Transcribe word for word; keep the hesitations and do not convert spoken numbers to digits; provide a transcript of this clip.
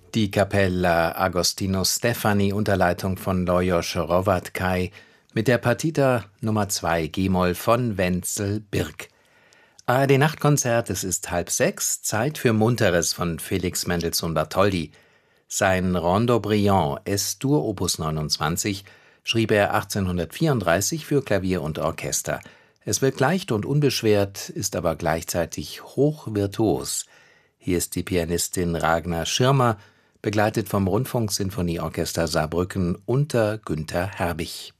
Die Kapella Agostino Steffani unter Leitung von Lajos Hrovat-Kai mit der Partita Nummer zwei g-Moll von Wenzel Birk. A R D-Nachtkonzert, es ist halb sechs, Zeit für Munteres von Felix Mendelssohn Bartholdy. Sein Rondo Brillant Es-Dur Opus neunundzwanzig schrieb er achtzehnhundertvierunddreißig für Klavier und Orchester. Es wirkt leicht und unbeschwert, ist aber gleichzeitig hochvirtuos. Hier ist die Pianistin Ragnar Schirmer, begleitet vom Rundfunksinfonieorchester Saarbrücken unter Günther Herbig.